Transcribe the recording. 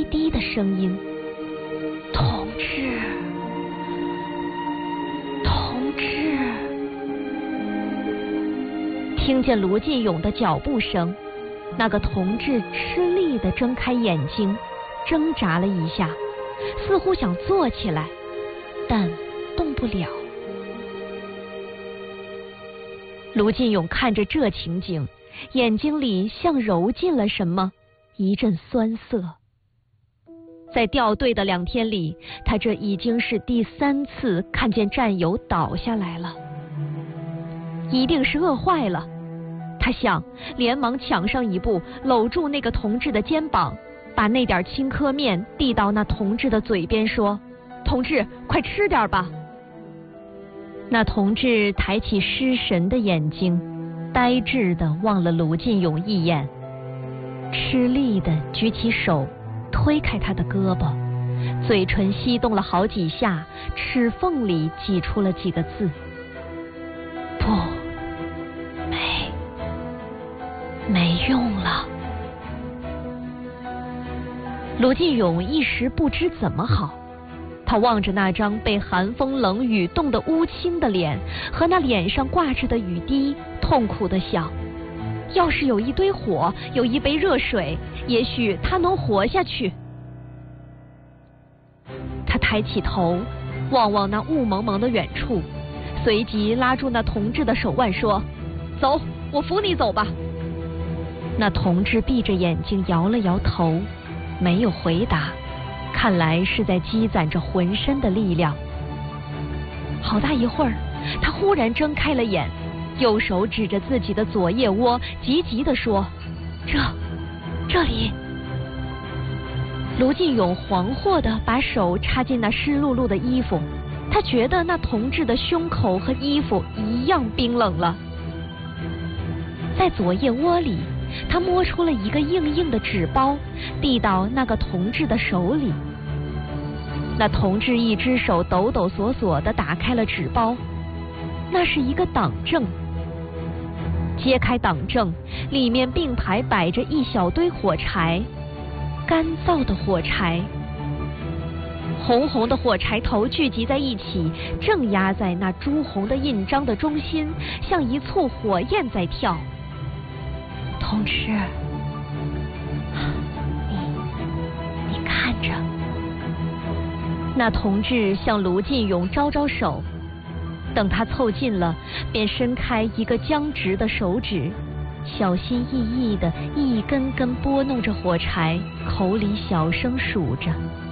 低的声音：“同志，同志。”听见卢进勇的脚步声，那个同志吃力地睁开眼睛，挣扎了一下，似乎想坐起来，但动不了。卢进勇看着这情景，眼睛里像揉进了什么，一阵酸涩。在调队的2天里，他这已经是第3次看见战友倒下来了，一定是饿坏了。他想，连忙抢上一步，搂住那个同志的肩膀，把那点青稞面递到那同志的嘴边，说：“同志，快吃点吧。”那同志抬起失神的眼睛，呆滞地望了卢进勇一眼，吃力地举起手推开他的胳膊，嘴唇翕动了好几下，齿缝里挤出了几个字：“不，没用了。”卢进勇一时不知怎么好，他望着那张被寒风冷雨冻得乌青的脸和那脸上挂着的雨滴，痛苦地想，要是有一堆火，有一杯热水，也许他能活下去。他抬起头望望那雾蒙蒙的远处，随即拉住那同志的手腕说：“走，我扶你走吧。”那同志闭着眼睛摇了摇头，没有回答，看来是在积攒着浑身的力量。好大一会儿，他忽然睁开了眼，右手指着自己的左腋窝，急急地说：“这里。”卢进勇惶惑地把手插进那湿漉漉的衣服，他觉得那同志的胸口和衣服一样冰冷了。在左腋窝里，他摸出了一个硬硬的纸包，递到那个同志的手里。那同志一只手抖抖索索地打开了纸包，那是一个党证。揭开党证，里面并排摆着一小堆火柴，干燥的火柴，红红的火柴头聚集在一起，正压在那朱红的印章的中心，像一簇火焰在跳。同志，你看着。那同志向卢进勇招招手，等他凑近了，便伸开一个僵直的手指，小心翼翼地一根根拨弄着火柴，口里小声数着。